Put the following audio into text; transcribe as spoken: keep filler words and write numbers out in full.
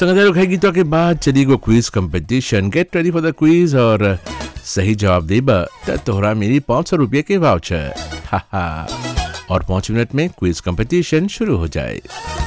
संगत रुक है गीतों के बाद चली गो quiz competition. Get ready for the quiz और सही जवाब देबा त तोहरा मेरी पाँच सौ रुपये के वाउचर। हा हा और पाँच मिनट में क्विज कंपटीशन शुरू हो जाए।